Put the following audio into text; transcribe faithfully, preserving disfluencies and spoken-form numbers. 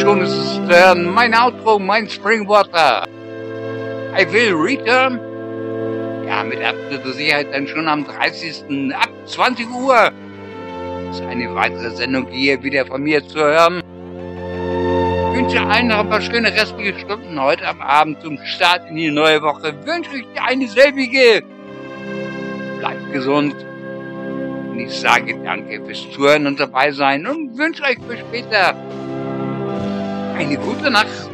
schon ist es zu hören, mein Outro, mein Springwater. I will return. Ja, mit absoluter Sicherheit dann schon am dreißigsten ab zwanzig Uhr. Ist eine weitere Sendung hier wieder von mir zu hören. Ich wünsche allen noch ein paar schöne restliche Stunden heute am Abend zum Start in die neue Woche. Wünsche ich dir eine selbige. Bleibt gesund. Und ich sage danke fürs Zuhören und dabei sein und wünsche euch für später eine gute Nacht.